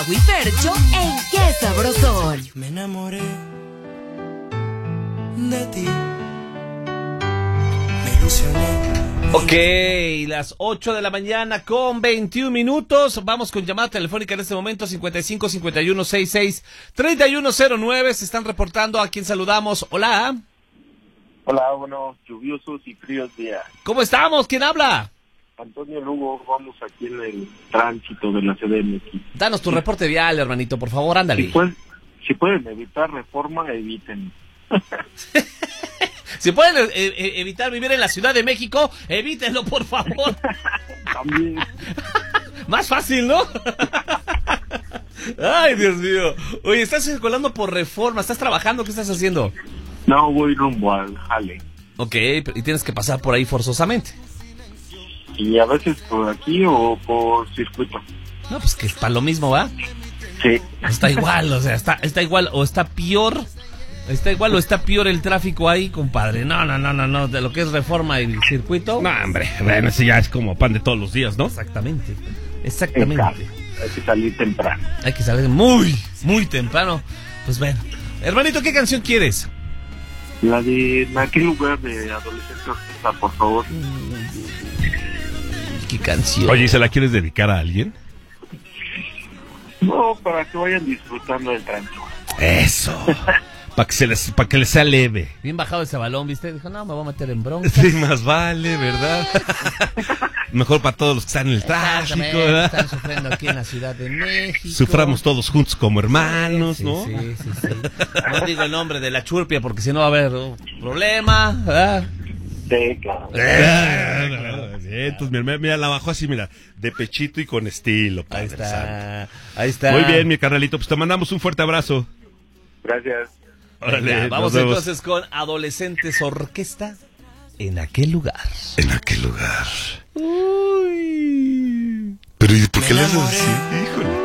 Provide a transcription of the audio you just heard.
y Fercho en Qué Sabrosón. Me enamoré de ti. Me ilusioné. Ok, las 8 de la mañana con 21 minutos. Vamos con llamada telefónica en este momento, 55 51 66 3109. Se están reportando. ¿A quién saludamos? Hola. Hola, buenos lluviosos y fríos días. ¿Cómo estamos? ¿Quién habla? Antonio Lugo, vamos aquí en el tránsito de la CDMX. Danos tu reporte vial, hermanito, por favor, ándale. Si pueden evitar reforma, eviten. Si pueden evitar vivir en la Ciudad de México, evítenlo, por favor. También. Más fácil, ¿no? Ay, Dios mío. Oye, estás circulando por Reforma, ¿estás trabajando? ¿Qué estás haciendo? No, voy rumbo al jale. Ok, y tienes que pasar por ahí forzosamente. Y a veces por aquí o por circuito. No, pues que es para lo mismo, ¿va? Sí. Está igual, o sea, está igual o está peor. Está igual o está peor el tráfico ahí, compadre. No, de lo que es Reforma y el circuito. No, hombre, bueno, ese ya es como pan de todos los días, ¿no? Exactamente. Hay que salir temprano. Hay que salir muy temprano. Pues bueno. Hermanito, ¿qué canción quieres? La de En aquel lugar de Adolescente Orquesta, por favor. ¿Qué canción? Oye, ¿y se la quieres dedicar a alguien? No, para que vayan disfrutando del tránsito. Eso. Para que les sea leve. Bien bajado ese balón, ¿viste? Dijo, no, me voy a meter en bronca. Sí, más vale, ¿verdad? Mejor para todos los que están en el tráfico, ¿verdad? Están sufriendo aquí en la Ciudad de México. Suframos todos juntos como hermanos, Sí, ¿no? Sí. No digo el nombre de la churpia porque si no va a haber problema, ¿verdad? Sí, claro. Sí, entonces, mira, la bajó así, mira, de pechito y con estilo. Ahí Padre Santo. está. Ahí está. Muy bien, mi carnalito, pues te mandamos un fuerte abrazo. Gracias. Órale, Venga, vamos nos vemos. entonces con Adolescentes Orquesta en aquel lugar. En aquel lugar. Uy. Pero ¿y por qué Me le haces enamoré. así? Híjole.